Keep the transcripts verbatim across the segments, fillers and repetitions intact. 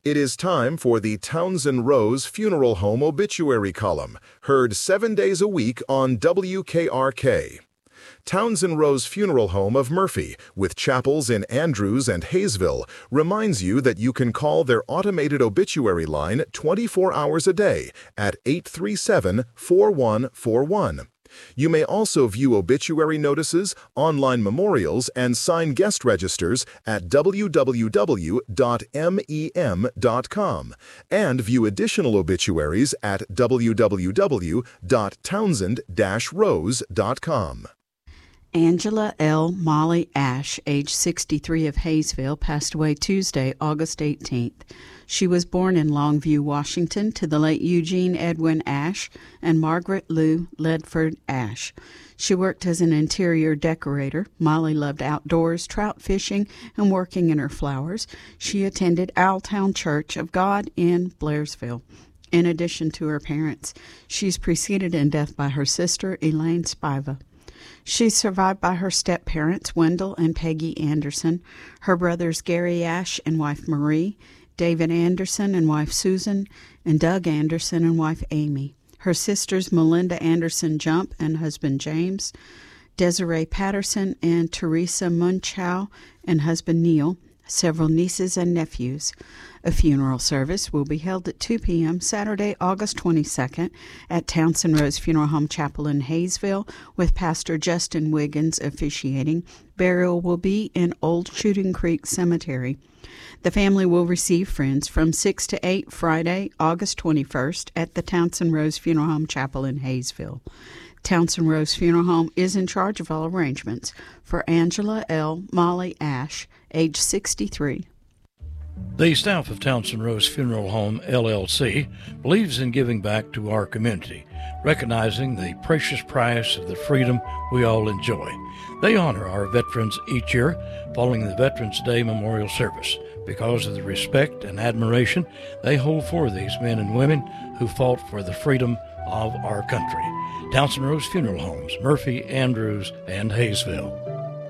It is time for the Townsend Rose Funeral Home Obituary Column, heard seven days a week on W K R K. Townsend Rose Funeral Home of Murphy, with chapels in Andrews and Hayesville, reminds you that you can call their automated obituary line twenty-four hours a day at eight three seven, four one four one. You may also view obituary notices, online memorials, and sign guest registers at w w w dot mem dot com and view additional obituaries at w w w dot townsend dash rose dot com. Angela L. Molly Ash, age sixty-three, of Hayesville, passed away Tuesday, August eighteenth. She was born in Longview, Washington, to the late Eugene Edwin Ash and Margaret Lou Ledford Ash. She worked as an interior decorator. Molly loved outdoors, trout fishing, and working in her flowers. She attended Owltown Church of God in Blairsville. In addition to her parents, she's preceded in death by her sister, Elaine Spiva. She's survived by her step-parents, Wendell and Peggy Anderson, her brothers Gary Ash and wife Marie, David Anderson and wife Susan, and Doug Anderson and wife Amy. Her sisters Melinda Anderson Jump and husband James, Desiree Patterson and Teresa Munchow and husband Neil, several nieces and nephews. A funeral service will be held at two p.m. Saturday, August twenty-second at Townsend Rose Funeral Home Chapel in Hayesville, with Pastor Justin Wiggins officiating. Burial will be in Old Shooting Creek Cemetery. The family will receive friends from six to eight Friday, August twenty-first at the Townsend Rose Funeral Home Chapel in Hayesville. Townsend Rose Funeral Home is in charge of all arrangements for Angela L. Molly Ash, age sixty-three. The staff of Townsend Rose Funeral Home, L L C, believes in giving back to our community, recognizing the precious price of the freedom we all enjoy. They honor our veterans each year following the Veterans Day Memorial Service because of the respect and admiration they hold for these men and women who fought for the freedom of our country. Townsend Rose Funeral Homes, Murphy, Andrews, and Hayesville.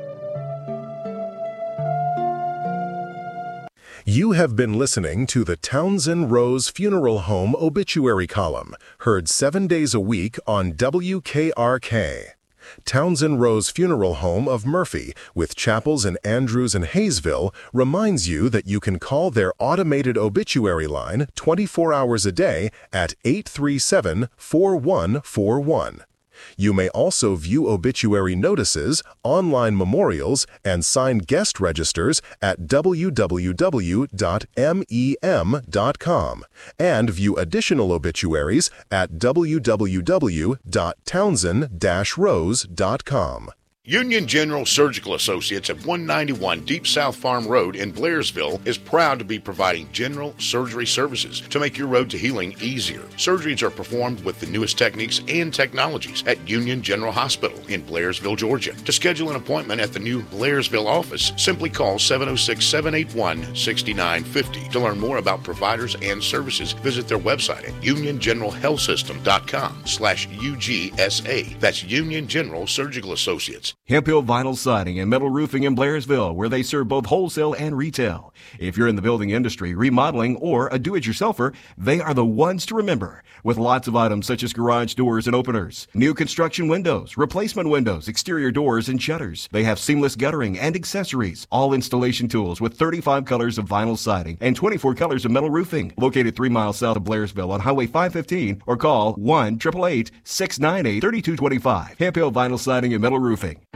You have been listening to the Townsend Rose Funeral Home Obituary Column, heard seven days a week on W K R K. Townsend Rose Funeral Home of Murphy, with chapels in Andrews and Hayesville, reminds you that you can call their automated obituary line twenty-four hours a day at eight three seven, four one four one. You may also view obituary notices, online memorials, and signed guest registers at w w w dot mem dot com and view additional obituaries at w w w dot townsend dash rose dot com. Union General Surgical Associates at one ninety-one Deep South Farm Road in Blairsville is proud to be providing general surgery services to make your road to healing easier. Surgeries are performed with the newest techniques and technologies at Union General Hospital in Blairsville, Georgia. To schedule an appointment at the new Blairsville office, simply call seven oh six, seven eight one, six nine five oh. To learn more about providers and services, visit their website at union general health system dot com slash U G S A. That's Union General Surgical Associates. Hemp Hill Vinyl Siding and Metal Roofing in Blairsville, where they serve both wholesale and retail. If you're in the building industry, remodeling, or a do-it-yourselfer, they are the ones to remember. With lots of items such as garage doors and openers, new construction windows, replacement windows, exterior doors, and shutters. They have seamless guttering and accessories, all installation tools with thirty-five colors of vinyl siding and twenty-four colors of metal roofing. Located three miles south of Blairsville on Highway five fifteen, or call one, eight eight eight, six nine eight, three two two five. Hemp Hill Vinyl Siding and Metal Roofing.